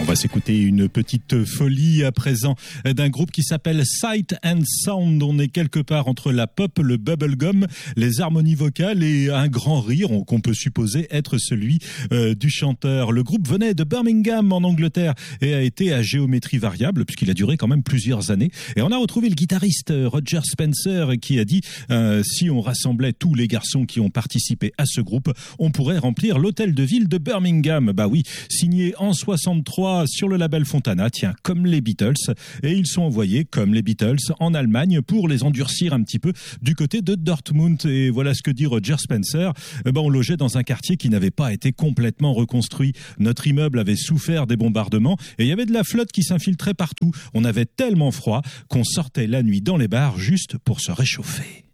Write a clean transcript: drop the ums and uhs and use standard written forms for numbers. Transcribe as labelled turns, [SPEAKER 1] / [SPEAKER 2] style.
[SPEAKER 1] va s'écouter une petite folie à présent d'un groupe qui s'appelle Sight and Sound. On est quelque part entre la pop, le bubblegum, les harmonies vocales et un grand rire qu'on peut supposer être celui du chanteur. Le groupe venait de Birmingham en Angleterre et a été à géométrie variable puisqu'il a duré quand même plusieurs années. Et on a retrouvé le guitariste Roger Spencer qui a dit si on rassemblait tous les garçons qui ont participé à ce groupe, on pourrait remplir l'hôtel de ville de Birmingham. Bah oui, signé en 63 sur le label Fontana, tiens, comme les Beatles, et ils sont envoyés, comme les Beatles, en Allemagne pour les endurcir un petit peu du côté de Dortmund. Et voilà ce que dit Roger Spencer. On logeait dans un quartier qui n'avait pas été complètement reconstruit. Notre immeuble avait souffert des bombardements et il y avait de la flotte qui s'infiltrait partout. On avait tellement froid qu'on sortait la nuit dans les bars juste pour se réchauffer.